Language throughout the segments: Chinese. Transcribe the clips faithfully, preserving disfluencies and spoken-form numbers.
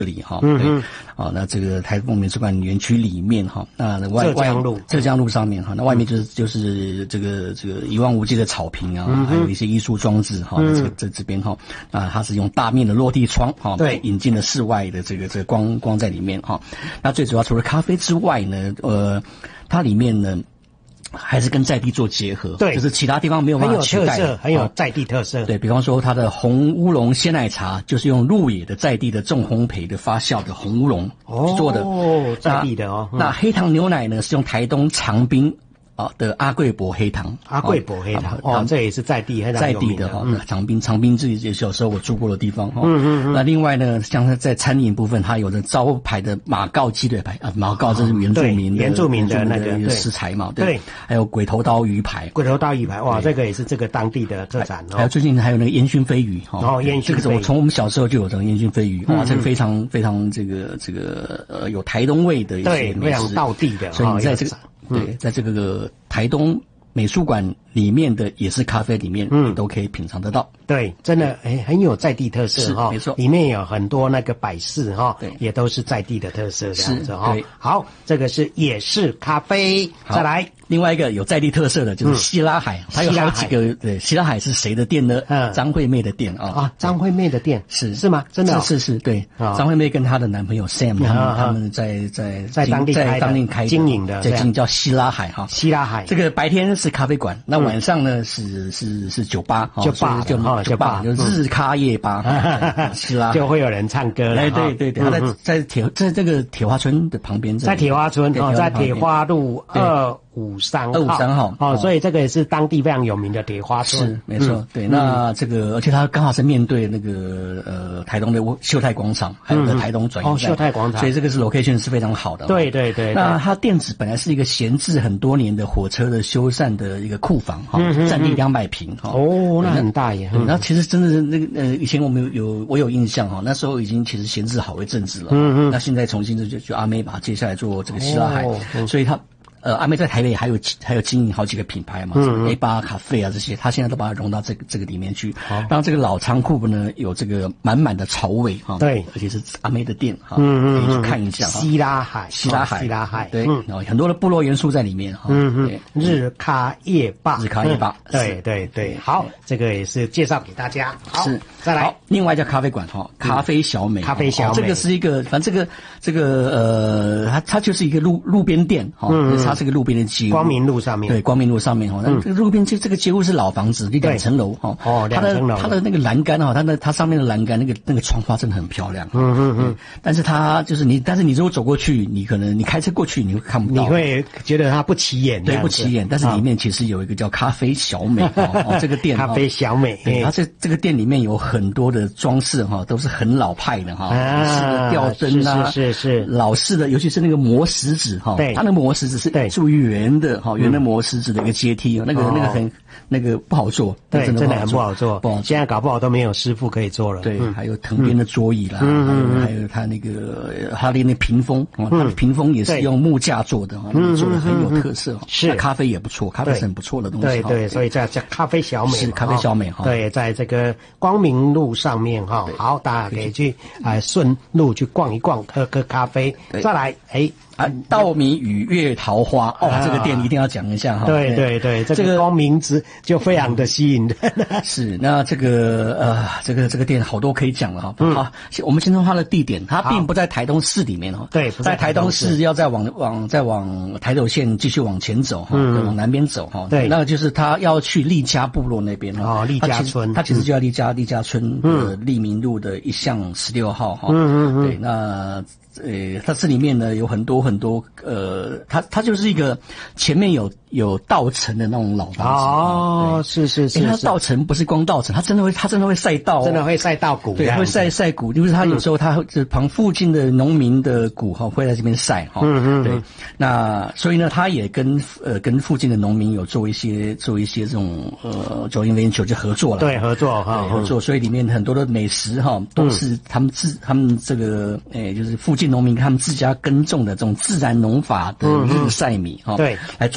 里哈，嗯对，啊，那这个台东美术馆园区里面哈，那外浙江路浙江路上面哈，那外面就是就是这个这个一望无际的草坪啊，嗯、还有一些艺术装置哈，嗯、这个这这边哈，啊，它是用大面的落地窗哈，对，引进了室外的这个这个光光在里面哈。那最主要除了咖啡之外呢，呃，它里面呢。还是跟在地做结合， 对， 就是其他地方没有办法取代的， 很有特色，很有在地特色。 对，比方说它的红乌龙鲜奶茶，就是用鹿野的在地的重烘焙的发酵的红乌龙做的， 哦，在地的哦。 那, 那黑糖牛奶呢，是用台东长滨啊的阿贵伯黑糖， 阿贵伯黑糖，哦，这也是在地很在地的哈，长滨长滨自己也小时候我住过的地方哈。嗯嗯嗯。那另外呢，像在餐饮部分，它有的招牌的马告鸡腿排啊，马告这是原住民的原住民的那个食材嘛，对。还有鬼头刀鱼排， 鬼头刀鱼排，哇，这个也是这个当地的特产哦。 还有最近还有那个烟熏飞鱼哈， 哦，烟熏这个我从我们小时候就有这个烟熏飞鱼，哇，这个非常非常这个这个呃有台东味的一些美食， 非常道地的， 所以你在这个对，在这个台东美术馆里面的也是咖啡里面，嗯，都可以品尝得到。 对，真的诶很有在地特色哈， 没错。 里面有很多那个摆饰哈，对，也都是在地的特色这样子哈。好，这个是也是咖啡，再来。 另外一个有在地特色的就是希拉海，它有好几个。对，希拉海是谁的店呢？嗯，张惠妹的店啊。 啊，张惠妹的店是是吗？真的是是是，对。张惠妹跟她的男朋友 Sam 他们他们在在在当地在当地开经营的， 在经营叫希拉海哈。 希拉海这个白天是咖啡馆，那晚上呢是是是酒吧， 酒吧就酒吧就日咖夜吧，希拉就会有人唱歌了。 哎，对对对，他在在铁在这个铁花村的旁边， 在铁花村哦，在铁花路二。五三号， 二五三号哦，所以这个也是当地非常有名的铁花村， 是没错。嗯、对，那这个而且它刚好是面对那个呃台东的秀泰广场，还有个台东转运站， 哦，秀泰广场， 所以这个是 location 是非常好的。 对对 对, 对。 那它店址本来是一个闲置很多年的火车的修缮的一个库房哈，嗯、占地两百平哈。 哦，那很大耶。 对，那其实真的是那个呃，以前我们有有我有印象哈，那时候已经其实闲置好一阵子了。嗯嗯。那现在重新就就阿妹把它接下来做这个希拉海，哦嗯、所以它。呃，阿妹在台北还有还有经营好几个品牌嘛，什么 A 八咖啡啊这些，他现在都把它融到这个这个里面去，让这个老仓库呢有这个满满的潮味哈。对，而且是阿妹的店哈，嗯嗯，可以去看一下。 希拉海， 希拉海， 希拉海， 对，然后很多的部落元素在里面哈。嗯嗯， 日咖夜吧， 日咖夜吧， 对对对，好，这个也是介绍给大家。 是， 再来， 另外一家咖啡馆哈，咖啡小美， 咖啡小美， 这个是一个，反正这个这个呃，它它就是一个路路边店哈，它是个路边的街。 光明路上面， 对，光明路上面哈，那这个路边这这个街屋是老房子，两层楼哈。 哦，两层楼。 它的它的那个栏杆哈，它的它上面的栏杆那个那个窗花真的很漂亮。嗯嗯嗯。但是它就是你，但是你如果走过去，你可能你开车过去你会看不到， 你会觉得它不起眼。 对，不起眼。但是里面其实有一个叫咖啡小美哦，这个店。 咖啡小美。 对，它这这个店里面有很多的装饰哈，都是很老派的哈，老式的吊灯啊， 是是是， 老式的，尤其是那个磨石子哈，对，它那个磨石子是做圆的哈，圆的磨石子的一个阶梯，那个那个很那个不好做， 对，真的很不好做。现在搞不好都没有师傅可以做了。 对，还有藤编的桌椅啦，还有它那个它的那屏风，它的屏风也是用木架做的，做的很有特色。是，咖啡也不错，咖啡是很不错的东西。 对对，所以叫叫咖啡小美， 是咖啡小美哈。 对，在这个光明路上面哈，好，大家可以去啊顺路去逛一逛，喝喝咖啡。再来，哎。 啊，稻米与月桃花哦，啊、这个店一定要讲一下哈。 对对对，这个光名字就非常的吸引人。 是，那这个呃，这个这个店好多可以讲了哈。嗯、好，我们先从它的地点，它并不在台东市里面哈。 对， 在台东市要再往往再往台斗县继续往前走哈，嗯、往南边走哈。对，那就是他要去利家部落那边哈。 哦，利家村， 它其实就叫利家利家村的利民路的一巷十六号哈。嗯嗯嗯。对，那。呃，它这里面呢有很多很多呃，它它就是一个前面有有稻城的那种老房子哦，是是是， 它稻城不是光稻城，它真的会它真的会晒稻， 真的会晒稻谷， 对，会晒晒谷，就是它有时候它就旁附近的农民的谷哈会在这边晒哈，嗯嗯，对，那所以呢，它也跟呃跟附近的农民有做一些做一些这种呃 joint venture 就合作了， 对，合作哈， 合作，所以里面很多的美食哈都是他们自他们这个诶就是附近农民他们自家耕种的这种自然农法的日晒米哈，对，来做什么做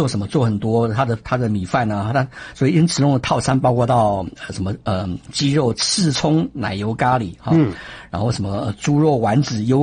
做很多它的它的米饭啊，它所以因此用的套餐包括到呃什么呃鸡肉刺葱奶油咖喱哈，嗯，然后什么猪肉丸子优